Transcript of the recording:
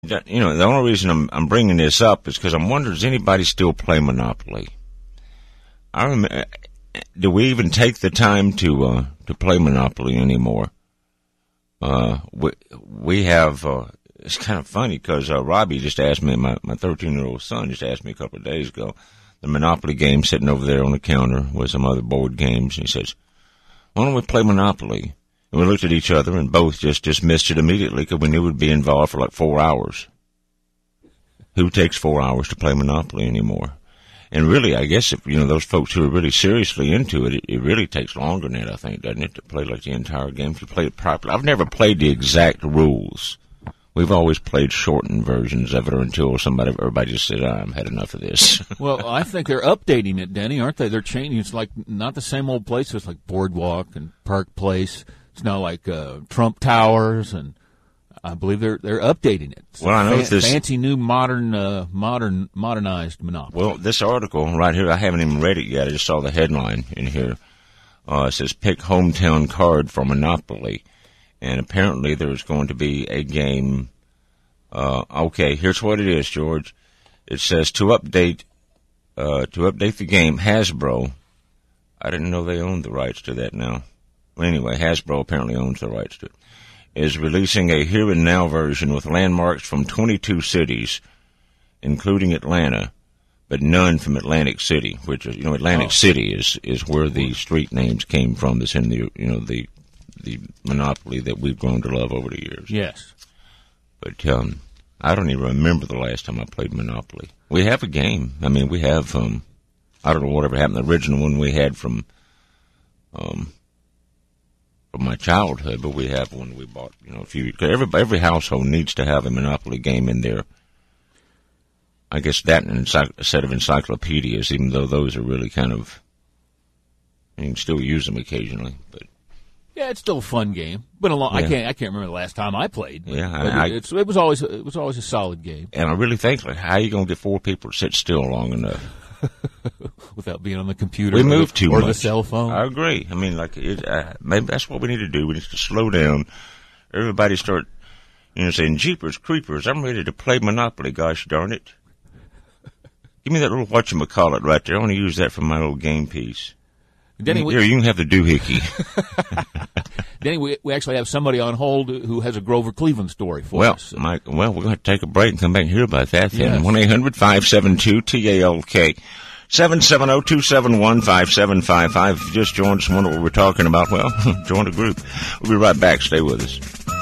The only reason I'm bringing this up is because I'm wondering, does anybody still play Monopoly? I remember, do we even take the time to play Monopoly anymore? We have, it's kind of funny because Robbie just asked me, my 13-year-old son just asked me a couple of days ago, the Monopoly game sitting over there on the counter with some other board games, and he says, why don't we play Monopoly? And we looked at each other and both just dismissed it immediately because we knew we'd be involved for like 4 hours. Who takes 4 hours to play Monopoly anymore? And really, I guess if, those folks who are really seriously into it, it really takes longer than that, I think, doesn't it, to play like the entire game, if you play it properly. I've never played the exact rules. We've always played shortened versions of it until everybody just said, I've had enough of this. Well, I think they're updating it, Denny, aren't they? They're changing. It's like not the same old places like Boardwalk and Park Place. It's now like Trump Towers, and I believe they're updating it. It's I know this fancy new modernized Monopoly. Well, this article right here, I haven't even read it yet. I just saw the headline in here. It says pick hometown card for Monopoly, and apparently there's going to be a game. Okay, here's what it is, George. It says to update the game, Hasbro. I didn't know they owned the rights to that now. Well, anyway, Hasbro apparently owns the rights to it. Is releasing a here and now version with landmarks from 22 cities, including Atlanta, but none from Atlantic City, which is, Atlantic City is where the street names came from. That's in the Monopoly that we've grown to love over the years. Yes. But I don't even remember the last time I played Monopoly. We have a game. I mean, we have, I don't know whatever happened. The original one we had from my childhood, but we have one we bought, a few years. Every household needs to have a Monopoly game in there. I guess that and a set of encyclopedias, even though those are really kind of, you can still use them occasionally, but. Yeah, it's still a fun game. Been a long. Yeah. I can't remember the last time I played. Yeah, it was always a solid game. And I really think, how are you going to get 4 people to sit still long enough without being on the computer? We move too much, or the cell phone. I agree. I mean, maybe that's what we need to do. We need to slow down. Everybody start, saying, "Jeepers creepers, I'm ready to play Monopoly. Gosh darn it! Give me that little whatchamacallit right there. I want to use that for my little game piece." Denny, here, you can have the doohickey. Denny, we actually have somebody on hold who has a Grover Cleveland story for us. Mike, we're going to take a break and come back and hear about that then. 1-800-572-TALK. 770-271-5755. If you just joined us and wonder what we're talking about, well, join the group. We'll be right back. Stay with us.